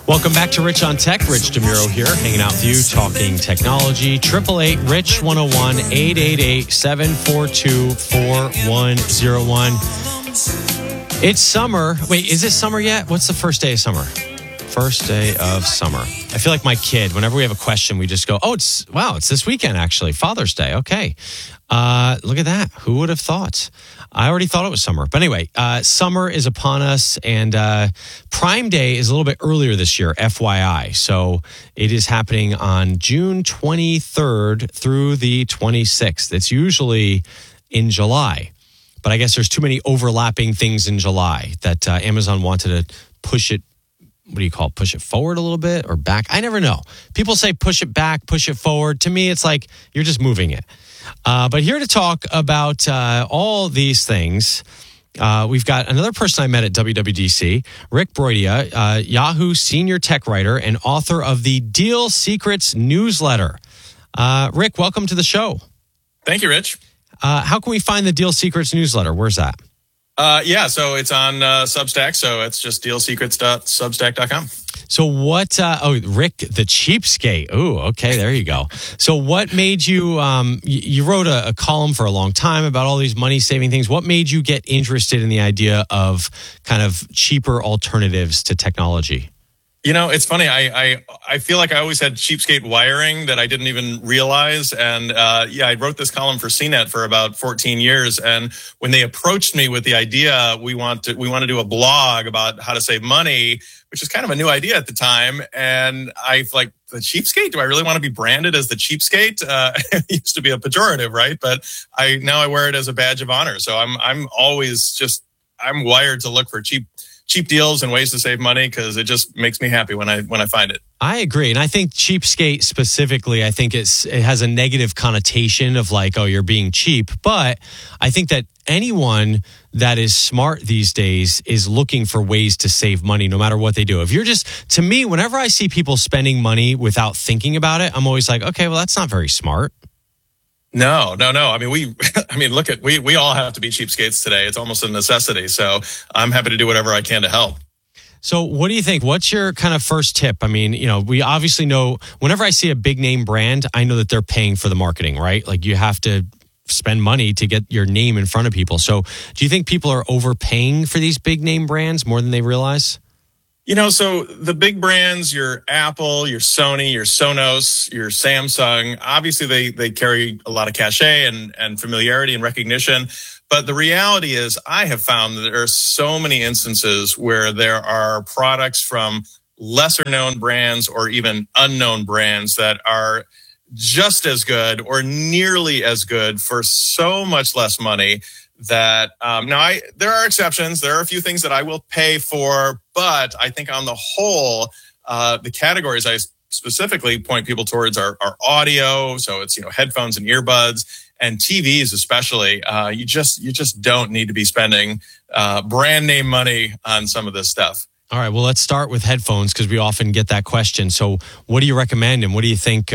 Welcome back to Rich on Tech. Rich DeMuro here, hanging out with you, talking technology. 888-RICH-101, 888-742-4101. It's summer. Wait, is it summer yet? What's the first day of summer? First day of summer. I feel like my kid, whenever we have a question, we just go, it's this weekend, actually. Father's Day. Okay. Look at that. Who would have thought? I already thought it was summer. But anyway, summer is upon us, and Prime Day is a little bit earlier this year, FYI. So it is happening on June 23rd through the 26th. It's usually in July. But I guess there's too many overlapping things in July that Amazon wanted to push it. What do you call it? Push it forward a little bit or back? I never know. People say push it back, push it forward. To me, it's like you're just moving it. But here to talk about all these things, we've got another person I met at WWDC, Rick Broidia, Yahoo senior tech writer and author of the Deal Secrets newsletter. Rick, welcome to the show. Thank you, Rich. How can we find the Deal Secrets newsletter? Where's that? So it's on Substack. So it's just dealsecrets.substack.com. So what, Rick the Cheapskate. Ooh, okay, there you go. So what made you, you wrote a column for a long time about all these money-saving things. What made you get interested in the idea of kind of cheaper alternatives to technology? You know, it's funny. I feel like I always had cheapskate wiring that I didn't even realize. And I wrote this column for CNET for about 14 years. And when they approached me with the idea, we want to do a blog about how to save money, which is kind of a new idea at the time. And I like, the cheapskate? Do I really want to be branded as the cheapskate? It used to be a pejorative, right? But now I wear it as a badge of honor. So I'm wired to look for cheap deals and ways to save money because it just makes me happy when I find it. I agree. And I think cheapskate specifically, I think it has a negative connotation of like, oh, you're being cheap. But I think that anyone that is smart these days is looking for ways to save money no matter what they do. If you're to me, whenever I see people spending money without thinking about it, I'm always like, okay, well, that's not very smart. No. I mean, we all have to be cheapskates today. It's almost a necessity. So I'm happy to do whatever I can to help. So what do you think? What's your kind of first tip? I mean, we obviously know whenever I see a big name brand, I know that they're paying for the marketing, right? Like you have to spend money to get your name in front of people. So do you think people are overpaying for these big name brands more than they realize? So the big brands, your Apple, your Sony, your Sonos, your Samsung, obviously they carry a lot of cachet and familiarity and recognition. But the reality is I have found that there are so many instances where there are products from lesser known brands or even unknown brands that are just as good or nearly as good for so much less money that there are exceptions. There are a few things that I will pay for, but I think on the whole, the categories I specifically point people towards are audio. So it's, headphones and earbuds and TVs, especially. You just don't need to be spending brand name money on some of this stuff. All right. Well, let's start with headphones because we often get that question. So what do you recommend and what do you think?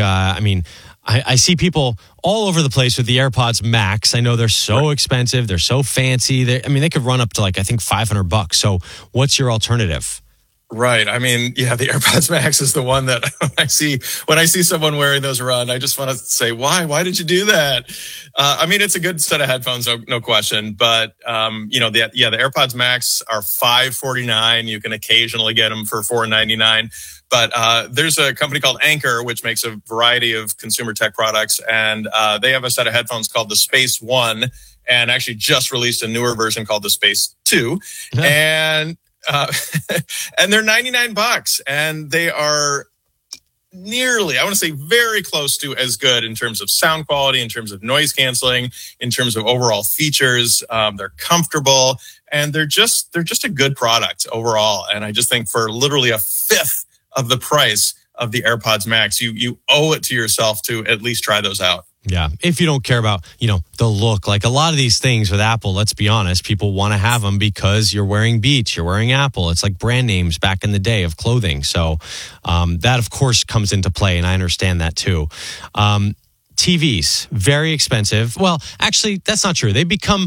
I see people all over the place with the AirPods Max. I know they're so expensive. They're so fancy. They could run up to I think $500. So what's your alternative? Right. I mean, yeah, the AirPods Max is the one that when I see someone wearing those around, I just want to say, why? Why did you do that? It's a good set of headphones, no question. But, the AirPods Max are $549. You can occasionally get them for $499. But there's a company called Anker, which makes a variety of consumer tech products. And they have a set of headphones called the Space One and actually just released a newer version called the Space 2. And they're $99 and they are nearly, I want to say very close to as good in terms of sound quality, in terms of noise canceling, in terms of overall features. They're comfortable and they're just a good product overall. And I just think for literally a fifth of the price of the AirPods Max, you owe it to yourself to at least try those out. Yeah. If you don't care about, the look, like a lot of these things with Apple, let's be honest, people want to have them because you're wearing Beats, you're wearing Apple. It's like brand names back in the day of clothing. So that, of course, comes into play. And I understand that, too. TVs, very expensive. Well, actually, that's not true. They become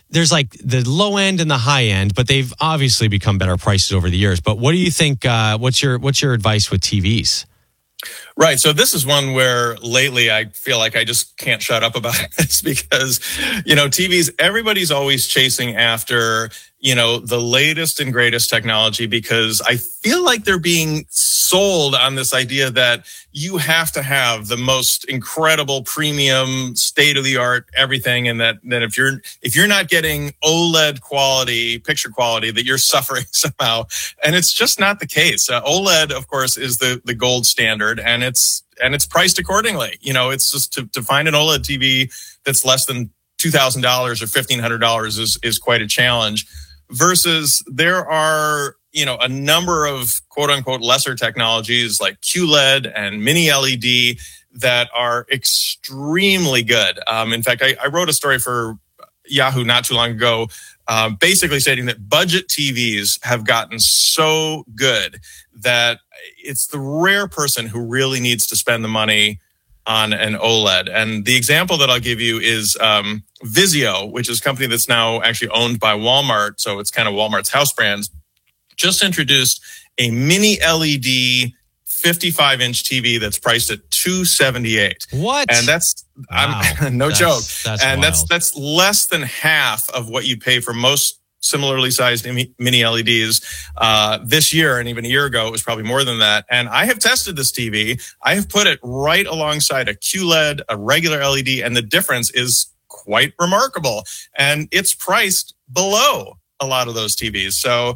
there's like the low end and the high end, but they've obviously become better prices over the years. But what do you think? What's your advice with TVs? Right. So this is one where lately I feel like I just can't shut up about this because, TVs, everybody's always chasing after, the latest and greatest technology because I feel like they're being sold on this idea that you have to have the most incredible premium state of the art everything. And that if you're not getting OLED quality, picture quality, that you're suffering somehow. And it's just not the case. OLED, of course, is the gold standard and it's priced accordingly. It's just to find an OLED TV that's less than $2,000 or $1,500 is quite a challenge. Versus there are, a number of quote unquote lesser technologies like QLED and mini LED that are extremely good. In fact, I wrote a story for Yahoo not too long ago, basically stating that budget TVs have gotten so good that it's the rare person who really needs to spend the money on an OLED. And the example that I'll give you is Vizio, which is a company that's now actually owned by Walmart. So it's kind of Walmart's house brands, just introduced a mini LED 55-inch TV that's priced at $278. What? And that's no joke. That's and wild. that's less than half of what you'd pay for most similarly sized mini LEDs this year, and even a year ago, it was probably more than that. And I have tested this TV. I have put it right alongside a QLED, a regular LED, and the difference is quite remarkable. And it's priced below a lot of those TVs. So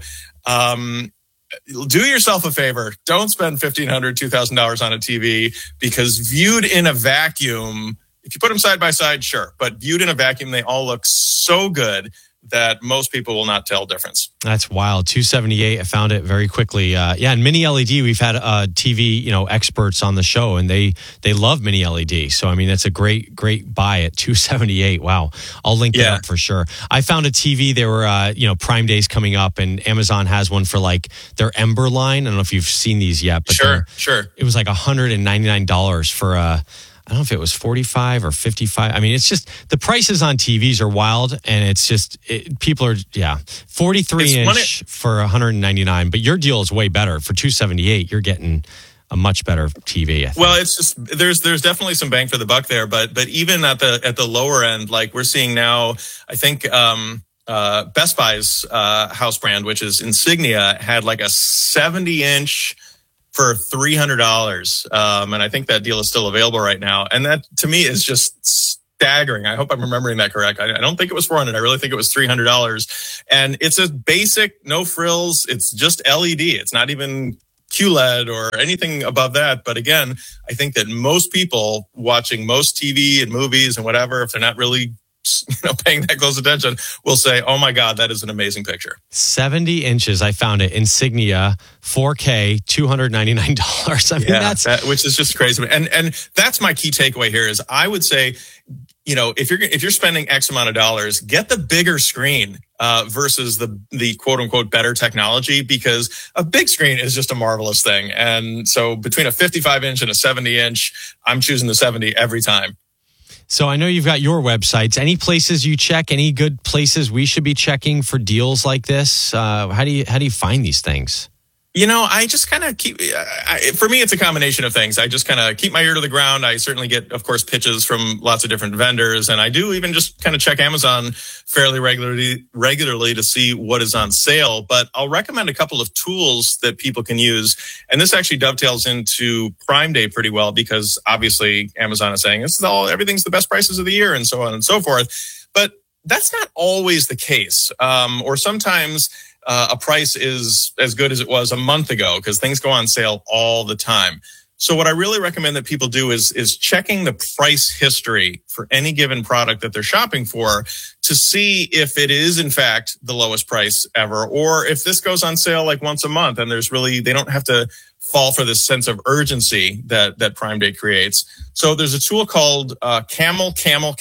do yourself a favor. Don't spend $1,500, $2,000 on a TV because viewed in a vacuum, if you put them side by side, sure. But viewed in a vacuum, they all look so good that most people will not tell difference. That's wild. $278. I found it very quickly. And mini LED. We've had TV, experts on the show, and they love mini LED. So I mean, it's a great buy at $278. Wow. I'll link that up for sure. I found a TV. There were Prime Days coming up, and Amazon has one for like their Ember line. I don't know if you've seen these yet, but sure. It was like $199 for I don't know if it was 45 or 55. I mean, it's just the prices on TVs are wild, and it's just people are 43 inch for 199. But your deal is way better for 278. You're getting a much better TV. Well, it's just there's definitely some bang for the buck there, but even at the lower end, like we're seeing now, I think Best Buy's house brand, which is Insignia, had like a 70-inch. For $300. And I think that deal is still available right now. And that to me is just staggering. I hope I'm remembering that correct. I don't think it was $400. I really think it was $300. And it's a basic, no frills. It's just LED. It's not even QLED or anything above that. But again, I think that most people watching most TV and movies and whatever, if they're not really paying that close attention, will say, oh my God, that is an amazing picture. 70 inches. I found it. Insignia, 4K, $299. I mean, that, which is just crazy. And that's my key takeaway here is I would say, if you're spending X amount of dollars, get the bigger screen versus the quote unquote better technology, because a big screen is just a marvelous thing. And so between a 55-inch and a 70-inch, I'm choosing the 70 every time. So I know you've got your websites. Any places you check? Any good places we should be checking for deals like this? How do you find these things? I just kind of keep, for me, it's a combination of things. I just kind of keep my ear to the ground. I certainly get, of course, pitches from lots of different vendors. And I do even just kind of check Amazon fairly regularly to see what is on sale. But I'll recommend a couple of tools that people can use. And this actually dovetails into Prime Day pretty well, because obviously Amazon is saying everything's the best prices of the year and so on and so forth. But that's not always the case. Or sometimes a price is as good as it was a month ago, because things go on sale all the time. So what I really recommend that people do is checking the price history for any given product that they're shopping for to see if it is in fact the lowest price ever, or if this goes on sale like once a month and they don't have to fall for this sense of urgency that Prime Day creates. So there's a tool called Camel,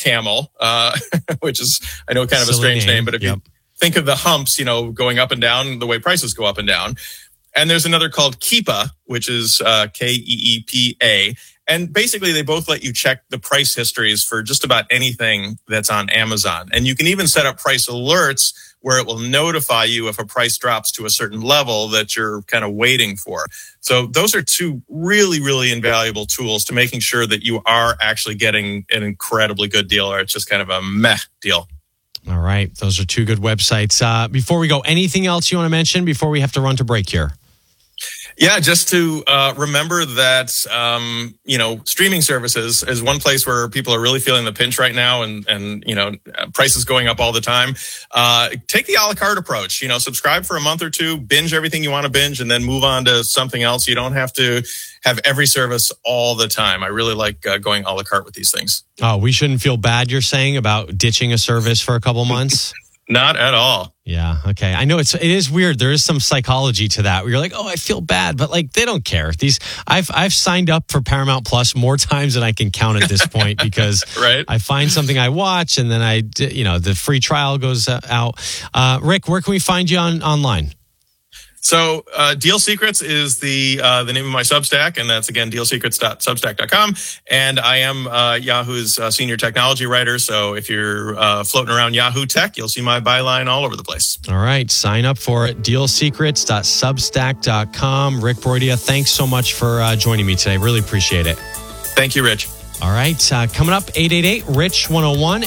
which is, I know, kind of a strange name, but if you think of the humps, going up and down, the way prices go up and down. And there's another called Keepa, which is Keepa. And basically, they both let you check the price histories for just about anything that's on Amazon. And you can even set up price alerts where it will notify you if a price drops to a certain level that you're kind of waiting for. So those are two really, really invaluable tools to making sure that you are actually getting an incredibly good deal, or it's just kind of a meh deal. All right. Those are two good websites. Before we go, anything else you want to mention before we have to run to break here? Yeah, just to remember that, streaming services is one place where people are really feeling the pinch right now, and prices going up all the time. Take the a la carte approach. Subscribe for a month or two, binge everything you want to binge, and then move on to something else. You don't have to have every service all the time. I really like going a la carte with these things. Oh, we shouldn't feel bad, you're saying, about ditching a service for a couple months? Not at all. Yeah. Okay. I know it is weird. There is some psychology to that where you're like, oh, I feel bad, but they don't care. I've signed up for Paramount Plus more times than I can count at this point because right. I find something I watch and then the free trial goes out. Rick, where can we find you online? So Deal Secrets is the name of my Substack, and that's, again, dealsecrets.substack.com. And I am Yahoo's senior technology writer, so if you're floating around Yahoo Tech, you'll see my byline all over the place. All right, sign up for it, dealsecrets.substack.com. Rick Broidia, thanks so much for joining me today. Really appreciate it. Thank you, Rich. All right, coming up, 888-RICH-101,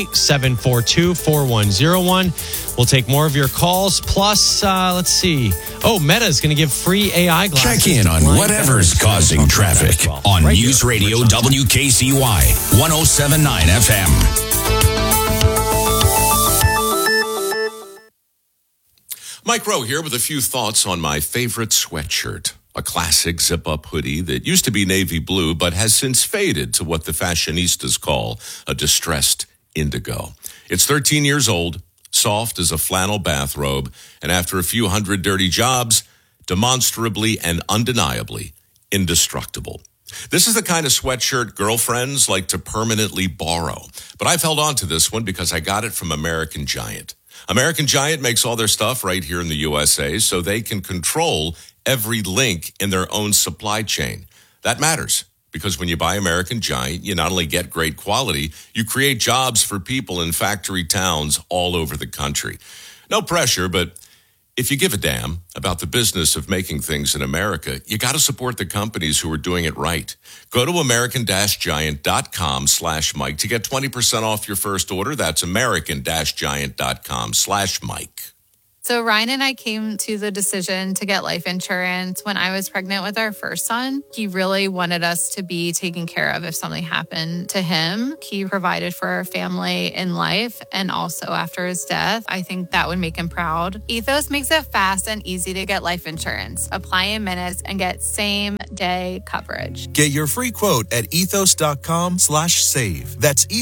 888-742-4101. We'll take more of your calls. Plus, let's see. Oh, Meta is going to give free AI glasses. Check in on whatever's causing traffic on right News Radio WKCY 107.9 FM. Mike Rowe here with a few thoughts on my favorite sweatshirt. A classic zip-up hoodie that used to be navy blue, but has since faded to what the fashionistas call a distressed indigo. It's 13 years old, soft as a flannel bathrobe, and after a few hundred dirty jobs, demonstrably and undeniably indestructible. This is the kind of sweatshirt girlfriends like to permanently borrow. But I've held on to this one because I got it from American Giant. American Giant makes all their stuff right here in the USA, so they can control every link in their own supply chain. That matters because when you buy American Giant, you not only get great quality, you create jobs for people in factory towns all over the country. No pressure, but if you give a damn about the business of making things in America, you got to support the companies who are doing it right. Go to american-giant.com/Mike to get 20% off your first order. That's american-giant.com/Mike. So Ryan and I came to the decision to get life insurance when I was pregnant with our first son. He really wanted us to be taken care of if something happened to him. He provided for our family in life and also after his death. I think that would make him proud. Ethos makes it fast and easy to get life insurance. Apply in minutes and get same-day coverage. Get your free quote at ethos.com/save. That's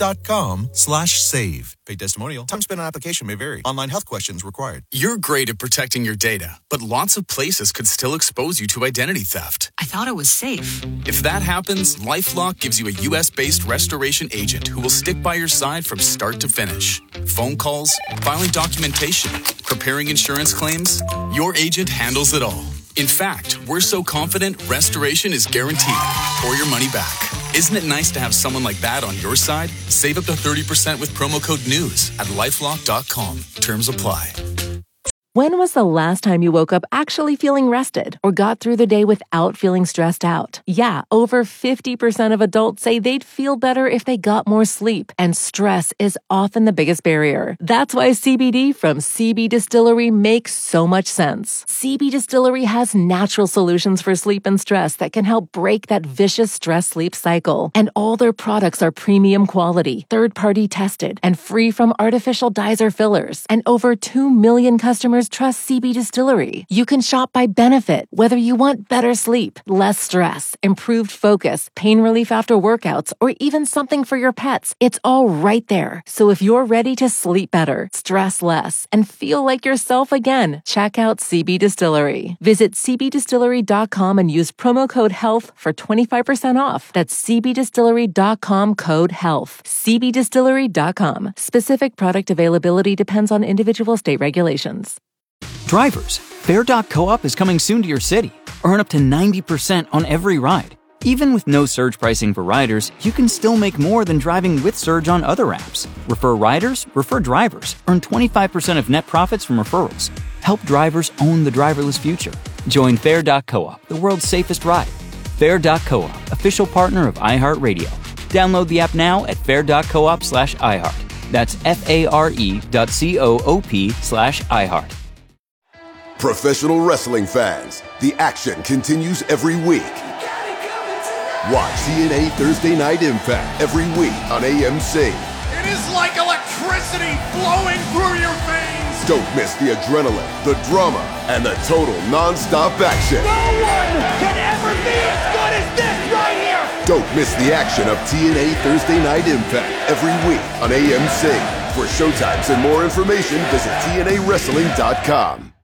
ethos.com/save. Paid testimonial. Time spent on application may vary. Online health questions required. You're great at protecting your data, but lots of places could still expose you to identity theft. I thought it was safe. If that happens, LifeLock gives you a U.S.-based restoration agent who will stick by your side from start to finish. Phone calls, filing documentation, preparing insurance claims, your agent handles it all. In fact, we're so confident restoration is guaranteed or your money back. Isn't it nice to have someone like that on your side? Save up to 30% with promo code NEWS at LifeLock.com. Terms apply. When was the last time you woke up actually feeling rested or got through the day without feeling stressed out? Yeah, over 50% of adults say they'd feel better if they got more sleep, and stress is often the biggest barrier. That's why CBD from CB Distillery makes so much sense. CB Distillery has natural solutions for sleep and stress that can help break that vicious stress-sleep cycle. And all their products are premium quality, third-party tested, and free from artificial dyes or fillers. And over 2 million customers trust CB Distillery. You can shop by benefit, whether you want better sleep, less stress, improved focus, pain relief after workouts, or even something for your pets. It's all right there. So if you're ready to sleep better, stress less, and feel like yourself again, check out CB Distillery. Visit cbdistillery.com and use promo code HEALTH for 25% off. That's cbdistillery.com code HEALTH. cbdistillery.com. Specific product availability depends on individual state regulations. Drivers, Fair.coop is coming soon to your city. Earn up to 90% on every ride. Even with no surge pricing for riders, you can still make more than driving with Surge on other apps. Refer riders, refer drivers. Earn 25% of net profits from referrals. Help drivers own the driverless future. Join Fair.coop, the world's safest ride. Fair.coop, official partner of iHeartRadio. Download the app now at fair.coop/iHeart. That's FARE.coop/iHeart. Professional wrestling fans, the action continues every week. Watch TNA Thursday Night Impact every week on AMC. It is like electricity flowing through your veins. Don't miss the adrenaline, the drama, and the total non-stop action. No one can ever be as good as this right here. Don't miss the action of TNA Thursday Night Impact every week on AMC. For showtimes and more information, visit TNAWrestling.com.